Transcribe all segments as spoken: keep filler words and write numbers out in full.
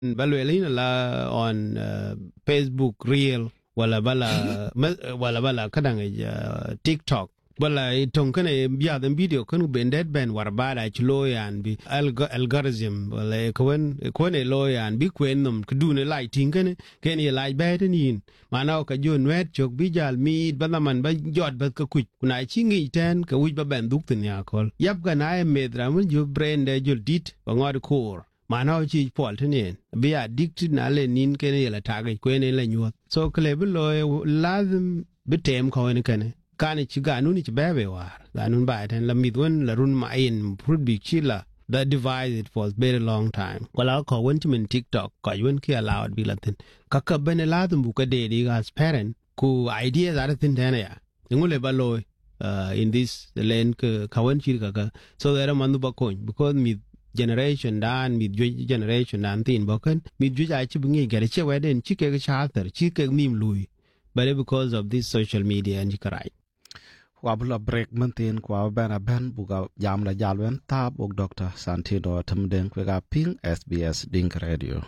balwelina la on uh, Facebook reel wala bala wala bala kadang uh, TikTok wala itong kane biya den video kanu bendet ben warbada chlo yan bi algorithm wala kwen kwen lo yan bi kwen num kudune lighting kane ken ye light better nin mana ka jon wet chok bi jal mi balaman ba jot ba ka kuj kuna chingi ten ka wij ba ben duk tin ya kol yap ga na medra mun ju brain de jul dit ba ngod kor mana chi pol tenen bi addicted na le nin ken ye la tagay kwen le nyot so klebe lo lazim bi tem ko ne kane kani ci ganu ni ci bebe war ganun ba ten la midwon la run ma in prud big chila that device it for a very long time wala ko won ci min TikTok ko won ki allowed bi latin kaka bene ladum bu ka de di as parent ku idea that thing ten ya ngule ba lo uh, in this lane ka kawon ci kaka so there mandu ba ko because mid generation dan mid generation dan tin bokan mid ju ja ci bu ngi gere ci weden ci ke ga charter ci ke mim lui but because of this social media and karai wabula break maintain kwa bana ban buga jamla jalwen tab og Doctor Santino Tamden kwega ping S B S Dink Radio.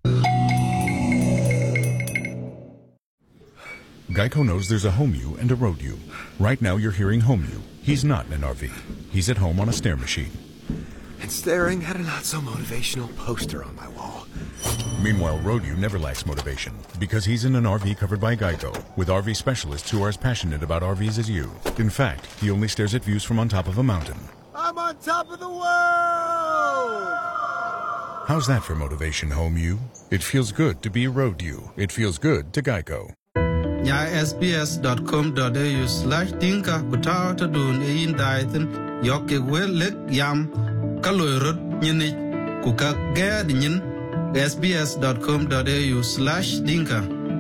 Geico knows there's a home you and a road you. Right now you're hearing home you. He's not in an R V. He's at home on a stair machine. And staring at a not-so-motivational poster on my wall. Meanwhile, Road-U never lacks motivation because he's in an R V covered by Geico with R V specialists who are as passionate about R Vs as you. In fact, he only stares at views from on top of a mountain. I'm on top of the world! How's that for motivation, home you? It feels good to be Road-U. It feels good to Geico. Nya S B S dot com dot A U slash dinka kutawa ta dun e yin daiten yoke wel lek yam kaloirot nyini kuka gaya dinyin S B S dot com dot A U slash dinka.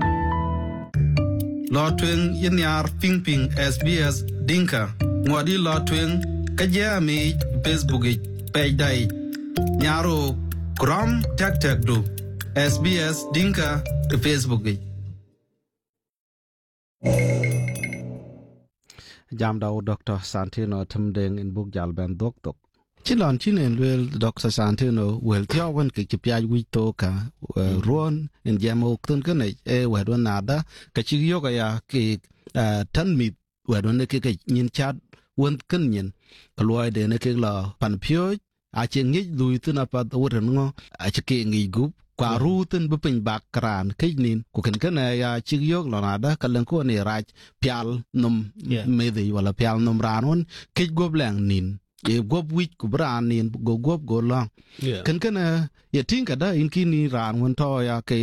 Lotwing yin yar ping ping S B S dinka. Mwadi lotwing kajia mi Facebook page dai. Nyaro krom tak tak do S B S dinka to Facebook. Jam daw Doctor Santino Tamden in book jalben doktok. Chilon chinen wel Doctor Santino wel tia wan ke chipya wito ka ruon in jamo tun kane e wedon nada ka chiyo ga ya ke tan mi wedon ne ke ke nyin chat won kan nyin kaloi de ne ke la pan pyo a chen ngi lui tun apa woten ngo a chike ngi gup kwa rutin bupin bakran kinin ku ken kana ya chigyok lonada kalan ko ni raj pial num medi wala pial num ranon kij goblang nin e gob wich ku bran nin go gob go long ken kana ya tinka da in kini ran won to ya ke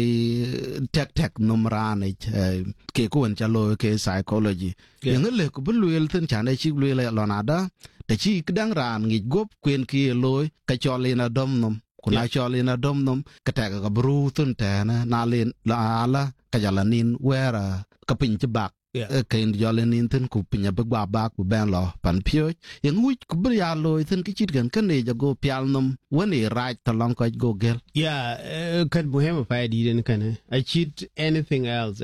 tek tek num ran e ke ko en chalo ke psychology yang le ku buluel tin chane chi buluel lonada te chi kdang ran ngi gob kwen ki loy ka cholina dom num kuna choli na dom nom kataka ka bru tun tana na len la ala ka jala nin wera ka pin bak ka in jole nin tun ku pinya ba bak bu ben lo pan pyo yang wi ku bri ya lo tun ki chit gan kan ne jago pial nom woni right to long ko go gel yeah kan muhim fa di den kan I cheat anything else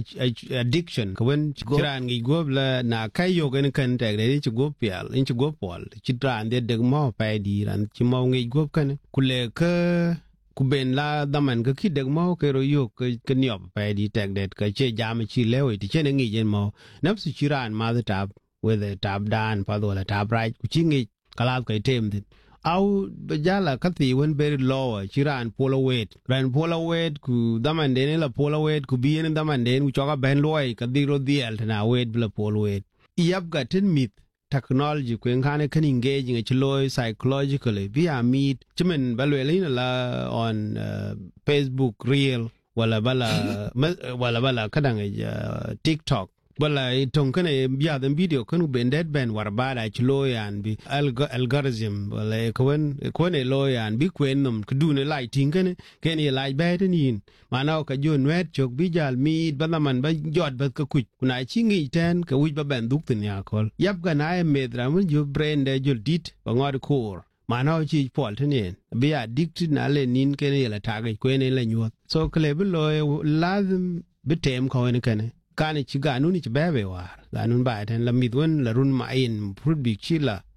addiction ko when kiran gi go la na kai yo gan kan ta de chi go pial in chi go pol chi tran de de mo fa di ran chi mo ngi go kan kule ka ku ben la daman ka kidek mo ke ro yo ke niop pa di tek det ka che jam chi lewe ti chen ngi jen mo nap su chiran ma the tab with the tab dan pa do la tab right ku chi ngi kala ka tem dit au bajala ka ti wen very low chiran polo weight ran polo weight ku daman de ne la polo weight ku bi en daman de ku choka ben loy ka di ro diel na weight bla polo weight yap ga ten mit technology kwen kane kan engaging a chloy psychologically via meet chimen balwelina la on uh, Facebook reel wala bala wala bala kadang uh, TikTok wala itong kane biya den video kanu bendet ben warbada chloy an bi algorithm wala kwen kwen loy an bi kwen num kudune lighting kane ken ye light better nin mana ka jon wet chok bi jal mi balaman ba jot ba ka kuj kuna chingi ten ka wij ba ben duk tin ya kol yap ga na medra mun ju brain de jul dit ba ngod kor mana chi pol tenen bi addicted na le nin ken ye la tagay kwen le nyot so klebe loy lazim bi tem ko ne kane kani ci ganu ni ci bebe war ganun ba tan la midwon la run ma in prud big chila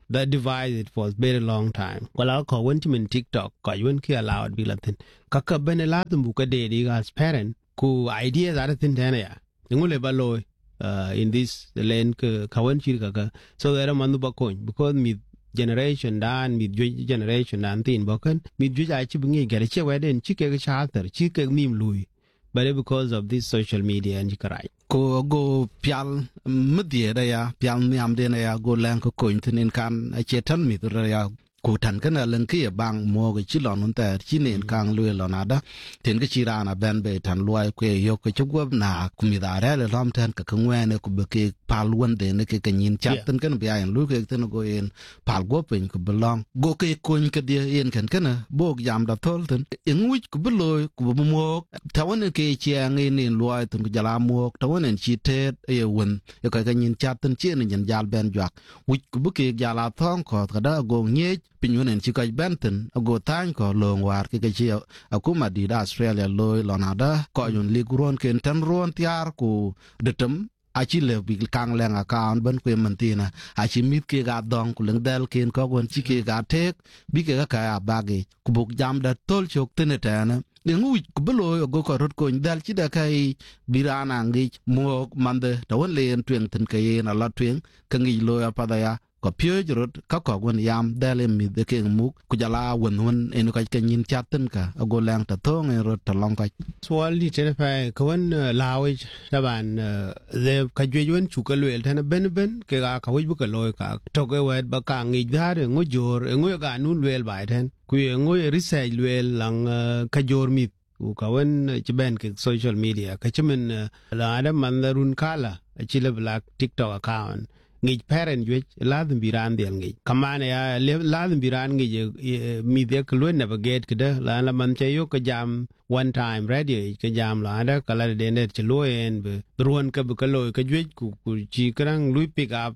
the device it for a very long time. Well, I'll call when in TikTok, cause you won't allowed be Latin. Kaka benelatum buka de as parent, ku ideas are thin tania. Ngule baloy, uh, in this the lane kawan chirkaka. So there are manuba coin because me generation dan me generation dan thin bokan, me juja chibungi get a che wedding, chike charter, chike meme lui. But because of this social media and jikarai. Ko go pial media da ya pial miam de na ya go lang ko ko in kan a chetan mi ra ya ko tan kana lang ki bang mo ga chi lon ta chi nen kang lue lon ada ten ga chi ra na ben be tan luai ko yo ko chu go na ku mi da ra le lam tan ka kngwe ne ku be ke pal won de ne ke kin chat tan kan be an lu ke tan go en pal go pen ku belong go ke ko ke de en kan kana bok yam da tol tan en wi ku be loy ku be mo ta won ke chi ang en luai tan ku jala mo ta won en chi te e won e ka kin chat tan chi ne jan jal ben jak wi ku be ke jala thong ko ka da go nye pinyunen chi kai benten ago tan ko long war ke chi akuma di da Australia loy lonada ko yun ligron ken tan ron tiar ku detem achi le bi kang leng account ban ku mentina achi mit ke ga dong ku leng del ken ko gon chi ke ga tek bi ke ga ka bage ku buk jam da tol chok tenetana ngui ku belo go ko rot ko dal chi da kai birana ngi mo mande tawon len twen ten ke na la twen ka ngi lo ya padaya ko pyo jrot ka ko gon yam dale mi de ke mu ku jala won won en ka ke nyin chatten ka ago lang ta thong en rot ta long ka swal di tene fa ko won lawij taban de ka jwen chu ka lel tane ben ben ke ga ka wi bu ka loy ka to ke wet ba ka ngi da de ngo jor ngo ga nu lel bai ten ku ngo research lel lang ka jor mi ku ka won ci ben ke social media ka chimen la adam mandarun kala ci le black TikTok account ngi parent which ladin biran del ngi kamane ya ladin biran ngi mi de ko navigate kede la la man che yo ka jam one time radio ka jam la da kala de net che loen be ruon ka bu ka loy ka jwe ku ku chi krang lui pick up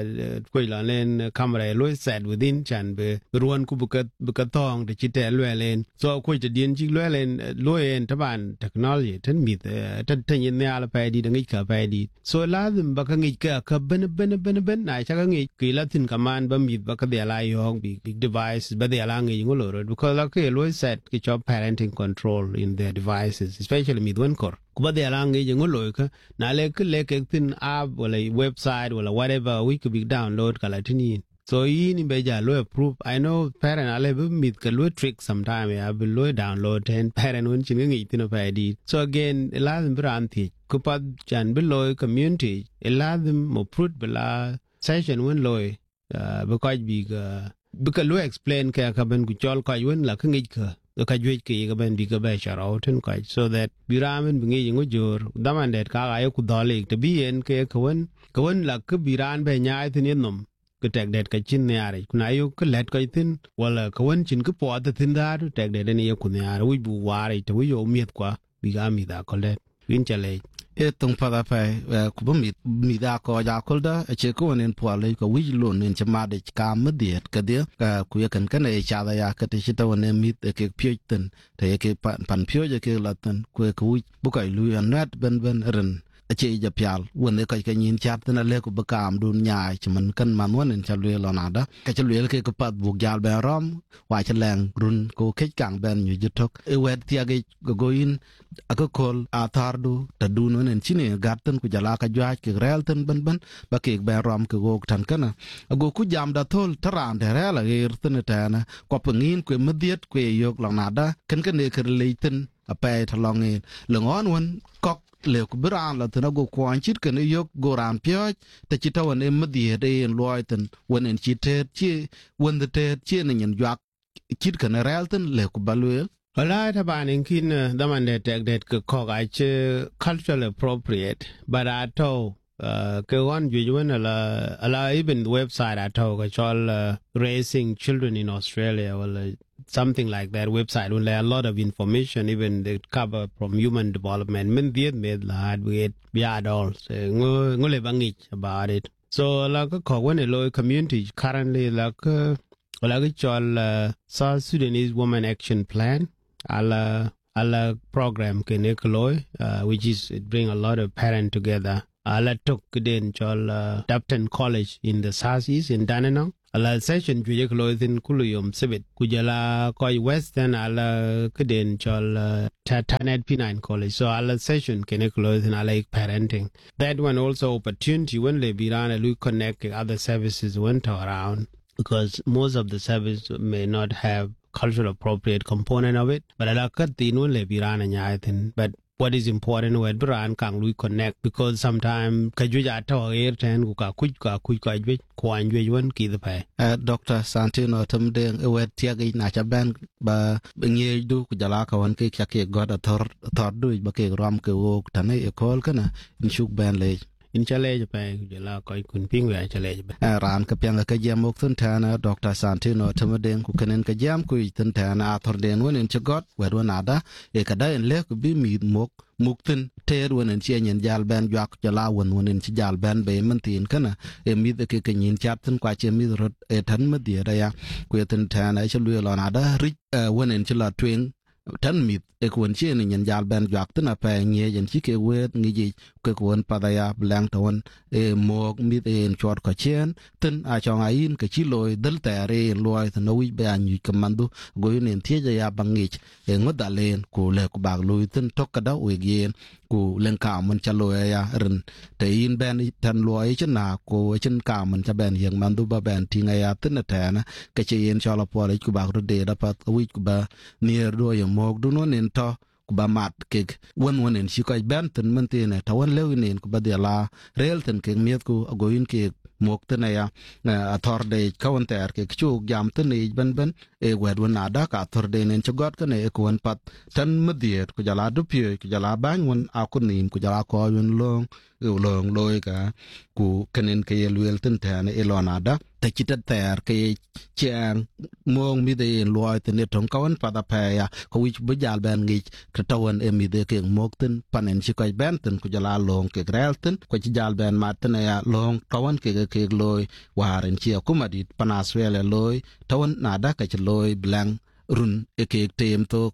ko la len camera loy set within chan be ruon ku bu ka bu ka tong de chi te lwe len so ko te dien chi lwe len loen taban technology tan mi tan tan yin ya la pa di de ngi ka pa di so ladin ba ka ngi ka ka ben ben ben ben na cha ka ngi ki la tin kaman ba mi ba ka de la yo bi device ba de la ngi ngolo ro because la ke loy set ki chop parenting control in their devices, especially midwan kor. Kuba de alangi jengo loika na le ke le ke tin app wala website wala whatever we could be download kala tini. So yini beja lo approve. I know parent ale be mit ka lo trick sometime ya be lo download ten parent won chin ngi tin pa di. So again elazim branti kupa jan be lo community elazim mo prut bela session won lo uh, because big uh, because lo explain ka ka ben ku chol ka yun la ka ngi ka ka jwe ke ga ben bi ga ba shara ten ka so that biramen bi ngi ngo jor daman det ka ay ku dole te bi en ke kawon kawon la ka biran be nya tin nom ka tek det ka chin ne are kuna yo ka let ka tin wala kawon chin ka po ta tin da tek det ne ku ne are wi bu ware te wi yo miet kwa bi ga mi da ko let win chale e tung pada pai ku ba mi mi da ko ja kol da che ko nen po le ko wi lo nen chama de ka ma de ka de ka ku ya kan kan e cha da ya ka te chita won mi te ke pyo ten te ke pan pyo je ke la ten ku ku bu kai lu ya nat ben ben ren a che ja pyal won ne ka ka nyin chat na le ku ba kam dun nya chman kan man won en cha le lo na da ka cha le ke ko pat bu gal ba rom wa cha lang run ko ke kang ben yu ju tok e wet ti age go in ako kol a tardu ta dun nen chine gatten ku jala ka jwa ke relten ban ban ba ke ba rom ke go tan kana ago ku jam da tol taran de rela er ten ta na ko pengin ku mediet ku yok lang na da kan kan ne ke leiten a pe thalong e lengon won kok le ku bran la tena go kwan chit ke ne yok go ran pyo te chita won e mediet e loiten won en chitet chi won de tet chi ne nyen yak chit ke ne relten le ku balwe Well, ta ban in kin the man that that could call culturally appropriate, but I told uh ke one you when a a even the website I told it's all uh, raising children in Australia or uh, something like that website only a lot of information even they cover from human development min viet med la with beyond all ngo ngo le bangich about it so like ko when a low community currently like uh, like it's all uh, South Sudanese Women Action Plan ala ala program ke ne uh, which is it bring a lot of parents together ala tok den chol uh, Dapton College in the Southeast in Dandenong. Ala session juje closing kuluyum sibit kujala koi western ala keden chol uh, Tanet P nine College. So ala session kene closing ala parenting. That one also opportunity when they be ran we connect other services went around because most of the service may not have cultural appropriate component of it. But ala kat tin when they be ran and but what is important when brand can we connect because sometimes kajuja to air ten ku ka kuj ka kuj ka jwe kwan jwe won ki the pay Doctor Santino tumdeng e wet tiagi na cha ban ba ngi du ku jala ka won ke kya ke god thor thor du ba ke ram ke wo tane e kol kana in shuk ban le in challenge pay jala ko kun ping we challenge ran ka pyang ka jam ok tun tana Doctor Santino tumdeng ku kenen ka jam ku tun tana thor den won in chagot wed won ada e ka da en le ku bi mi mok muktin ter wonen chi nyen jal ben jak jala won wonen chi jal ben be mantin kana e mi de ke kin chat tin kwa che mi rot e tan ma dia da ya ku tin tan ai chlu lo na da ri wonen chi la twen tan mi e kun chi nyen jal ben jak tin a pe nye yen chi ke wet ngi ji ke kun pa da ya blang ton e mok mi en chot ko chen tin a chong a in ke chi loy dal ta re loy no wi be an yu kamandu go yin tie ja bangi e ngodalen ku le ku bag loy tin tok ka da we gen ku len ka man cha loy ya ren te in ben tan loy chna ko chen ka man cha ben yang mandu ba ben tinga ya tin ta na ke che yen cha la po le ku bag ro de da pat wi ku ba nier do ye mok du no nen to ku ba mat ke won won en shi ko ben tin man tin ta won le nen ku ba de la rel tin ke miet ku go in ke mok tin ya a thor de counter ke chu jam tin ni ben ben e wed won ada ka thor de nen chagot ka ne ku won pat tan madiet ku jala du pie ku jala ban won a ku nim ku jala ko yun long long loy ka ku kenen ke yelwel tin ta ne elona da ta chitat ter ke chang mong mi de loy tin ne tong kawan pa da pa ya ko wi bu jal ben ngi ka tawan e mi de ke mok tin panen chi ko ben tin ku jala long ke grel tin ko chi jal ben mat ne ya long kawan ke ke loy waren chi ku madit panaswele loy tawan na da ka chi loy blang run e ke tem to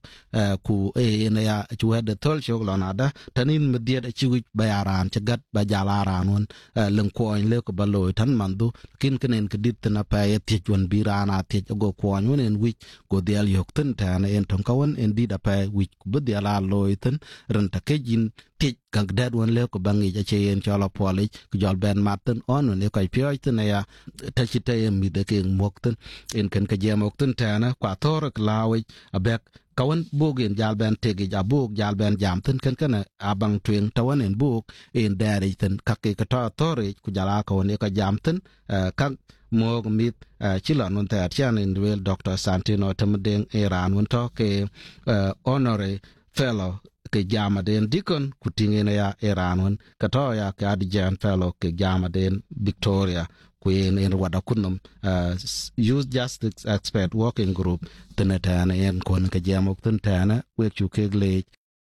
ku e ne ya chu de tol chok lo na da tanin mediet chi wi bayaran chagat ba jala ran won leng ko le ko baloy tan mandu kin kenen ke dit na pa ye ti jon birana ti go ko won en wi go del yok tan ta na en ton kawon en di da pa wi ku bu de la loy tan ran ta ke jin ti kang dad won le ko bangi ja che en chola poli ku jol ben maten on ne ko pyo tan ya ta chi te mi de ke mok tan en ken ka je mok tan ta na kwa tor lawi abek kawan bogen jal ben tege ja bog jal ben jam tin ken ken abang twen tawan en bog en dare tin kakke ka ta tore ku jala ko ne ka jam tin kak mog mit chila non ta chan en wel Doctor Santino Tamdeng Iran won to ke honore fellow ke jama den dikon ku tingene ya Iran won ka to ya ka adjan fellow ke jama den Victoria Queen in Wadakunum uh, Youth Justice Expert Working Group Tenetana and Kon Kajamok Tentana, which you keglate.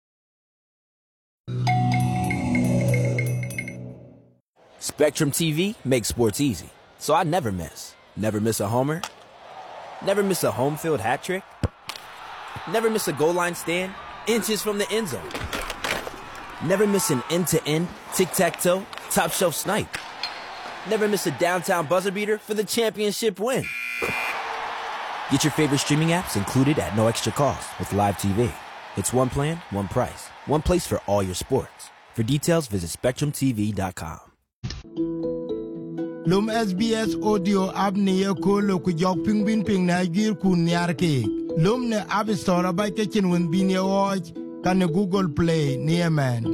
Spectrum T V makes sports easy, so I never miss. Never miss a homer. Never miss a home field hat trick. Never miss a goal line stand, inches from the end zone. Never miss an end-to-end, tic-tac-toe, top-shelf snipe. Never miss a downtown buzzer beater for the championship win. Get your favorite streaming apps included at no extra cost with Live T V. It's one plan, one price, one place for all your sports. For details, visit spectrum t v dot com. Lum S B S audio app ni ye ko lo ku jok ping bin ping na gir ku nyar ke. Lum ne app store ba ke chin won bin ye watch kan Google Play ni man.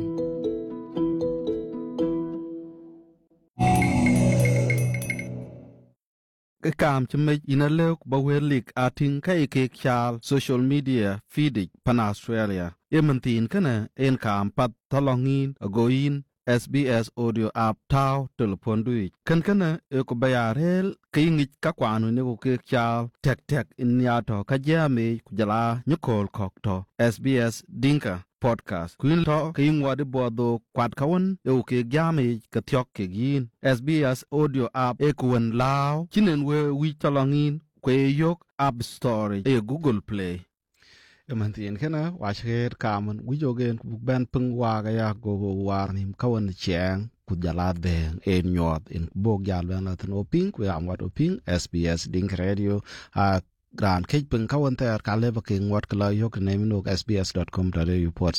Cái cảm cho mấy ina leo ba we lik ating kai ke khal social media feed pan Australia e mantin kana en kam pat tolongin agoin S B S audio app tao telephone dui kan kana e ko bayarel kai ngit ka kwanu ne ko ke khal tek tek in ya to ka jame ku jala nyukol kok to S B S Dinka podcast kuin to king wadi bodo kwat kawon e ke jame ka tyok ke gin S B S audio app e kuwen lao chinen we wi talongin kwe yok app store e Google Play e mantin kana wa sher kaman wi jogen ku ban pung wa ga ya go go war nim kawon chang ku jala de en nyot in bog jal ben la ten oping ku am wat oping S B S Ding Radio a gran kech peng ka won ter ka le ba ke ngot ka la yok ne mi no s b s dot com dot a u